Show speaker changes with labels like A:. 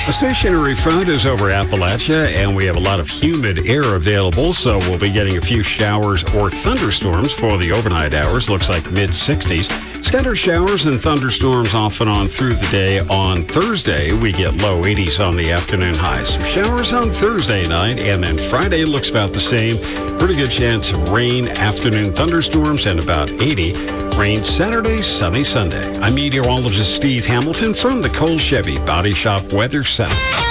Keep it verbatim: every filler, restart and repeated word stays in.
A: A stationary front is over Appalachia, and we have a lot of humid air available, so we'll be getting a few showers or thunderstorms for the overnight hours. Looks like mid sixties. Scattered showers and thunderstorms off and on through the day. On Thursday, we get low eighties on the afternoon highs. Some showers on Thursday night, and then Friday looks about the same. Pretty good chance of rain, afternoon thunderstorms, and about eighty. Rain Saturday, sunny Sunday. I'm meteorologist Steve Hamilton from the Cole Chevy Body Shop Weather Center.